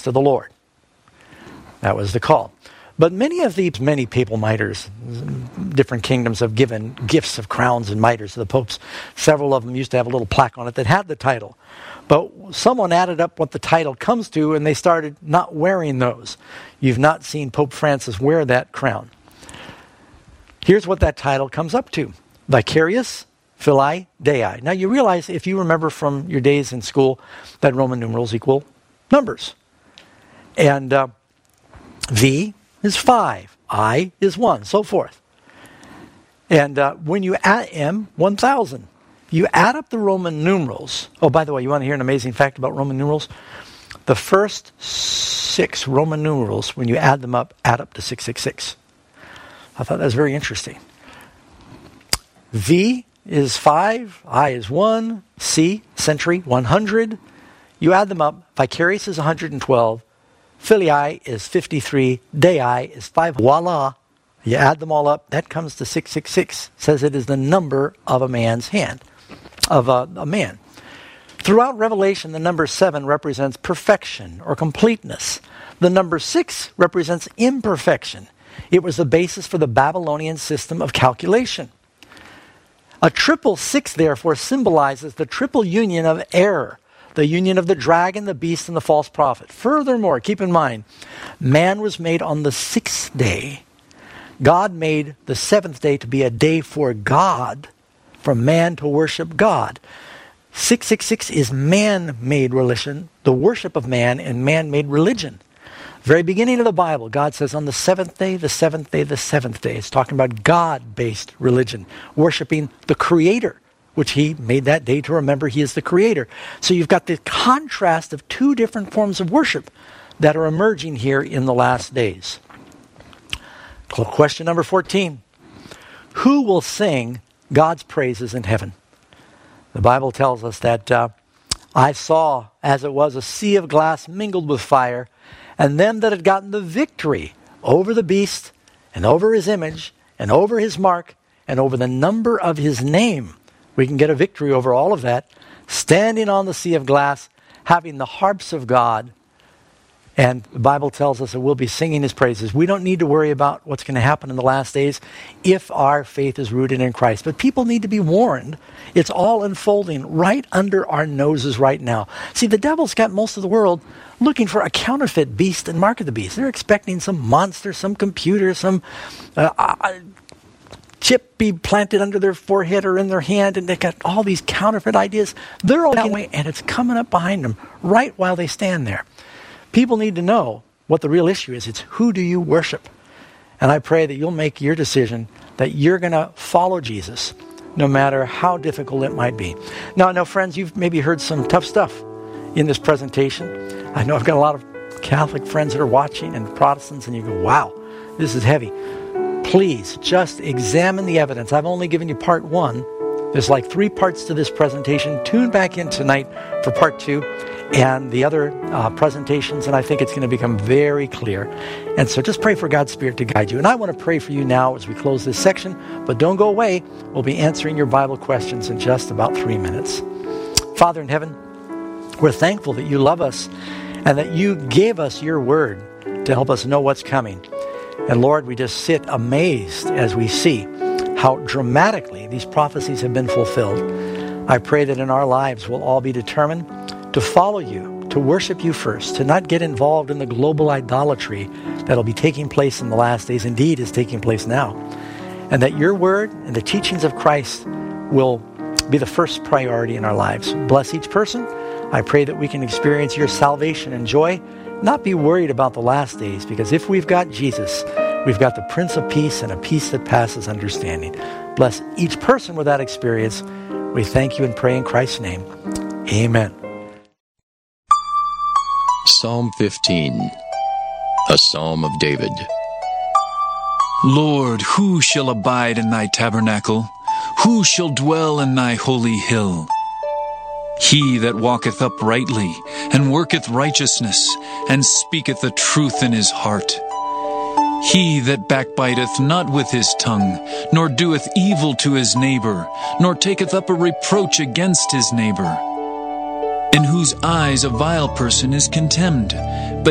to the Lord. That was the call. But many papal mitres, different kingdoms have given gifts of crowns and mitres to the popes. Several of them used to have a little plaque on it that had the title. But someone added up what the title comes to, and they started not wearing those. You've not seen Pope Francis wear that crown. Here's what that title comes up to. Vicarius Filii Dei. Now you realize, if you remember from your days in school, that Roman numerals equal numbers. And V is 5, I is 1, so forth. And when you add M, 1,000. You add up the Roman numerals. Oh, by the way, you want to hear an amazing fact about Roman numerals? The first 6 Roman numerals, when you add them up, add up to 666. I thought that was very interesting. V is 5, I is 1, C, century, 100. You add them up, vicarius is 112, filii is 53, dei is 5. Voila! You add them all up, that comes to 666. Says it is the number of a man's hand, of a man. Throughout Revelation, the number 7 represents perfection or completeness. The number 6 represents imperfection. It was the basis for the Babylonian system of calculation. A 666, therefore, symbolizes the triple union of error, the union of the dragon, the beast, and the false prophet. Furthermore, keep in mind, man was made on the 6th day. God made the 7th day to be a day for God, for man to worship God. 666 is man-made religion, the worship of man and man-made religion. Very beginning of the Bible, God says on the 7th day, the 7th day, the 7th day. It's talking about God-based religion, worshiping the Creator, which he made that day to remember he is the Creator. So you've got the contrast of 2 different forms of worship that are emerging here in the last days. Question number 14. Who will sing God's praises in heaven? The Bible tells us that I saw, as it was, a sea of glass mingled with fire, and them that had gotten the victory over the beast, and over his image, and over his mark, and over the number of his name. We can get a victory over all of that, standing on the sea of glass, having the harps of God. And the Bible tells us that we'll be singing his praises. We don't need to worry about what's going to happen in the last days if our faith is rooted in Christ. But people need to be warned. It's all unfolding right under our noses right now. See, the devil's got most of the world looking for a counterfeit beast and mark of the beast. They're expecting some monster, some computer, some chip be planted under their forehead or in their hand, and they got all these counterfeit ideas. They're all that way, and it's coming up behind them right while they stand there. People need to know what the real issue is. It's who do you worship? And I pray that you'll make your decision that you're going to follow Jesus no matter how difficult it might be. Now, I know, friends, you've maybe heard some tough stuff in this presentation. I know I've got a lot of Catholic friends that are watching and Protestants, and you go, wow, this is heavy. Please just examine the evidence. I've only given you part 1. There's like 3 parts to this presentation. Tune back in tonight for part 2 and the other presentations, and I think it's going to become very clear. And so just pray for God's Spirit to guide you. And I want to pray for you now as we close this section, but don't go away. We'll be answering your Bible questions in just about 3 minutes. Father in heaven, we're thankful that you love us and that you gave us your word to help us know what's coming. And Lord, we just sit amazed as we see how dramatically these prophecies have been fulfilled. I pray that in our lives we'll all be determined to follow you, to worship you first, to not get involved in the global idolatry that'll be taking place in the last days, indeed is taking place now. And that your word and the teachings of Christ will be the first priority in our lives. Bless each person. I pray that we can experience your salvation and joy, not be worried about the last days, because if we've got Jesus, we've got the Prince of Peace and a peace that passes understanding. Bless each person with that experience. We thank you and pray in Christ's name. Amen. Psalm 15, a Psalm of David. Lord, who shall abide in thy tabernacle? Who shall dwell in thy holy hill? He that walketh uprightly, and worketh righteousness, and speaketh the truth in his heart. He that backbiteth not with his tongue, nor doeth evil to his neighbor, nor taketh up a reproach against his neighbor, in whose eyes a vile person is contemned,